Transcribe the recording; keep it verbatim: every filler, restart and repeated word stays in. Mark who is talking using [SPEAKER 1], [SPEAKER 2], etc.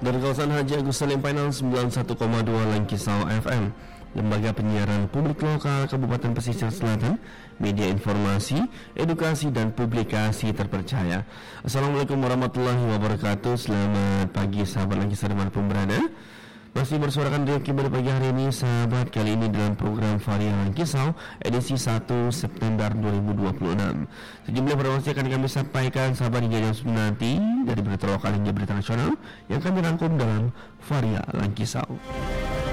[SPEAKER 1] Dari kawasan Haji Agus Salim Final sembilan puluh satu koma dua Langkisau F M, Lembaga Penyiaran Publik Lokal Kabupaten Pesisir Selatan, media informasi, edukasi dan publikasi terpercaya. Assalamualaikum warahmatullahi wabarakatuh. Selamat pagi sahabat Langkisau dimanapun berada. Masih bersuarakan dari pada pagi hari ini sahabat, kali ini dalam program Varia Langkisau edisi satu September dua ribu dua puluh enam. Sejumlah informasi akan kami sampaikan sahabat hingga jam sembilan nanti, dari berita lokal hingga berita nasional yang kami rangkum dalam Varia Langkisau.